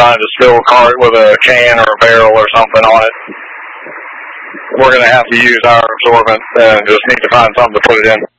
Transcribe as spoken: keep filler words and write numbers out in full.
find a spill cart with a can or a barrel or something on it. We're going to have to use our absorbent and just need to find something to put it in.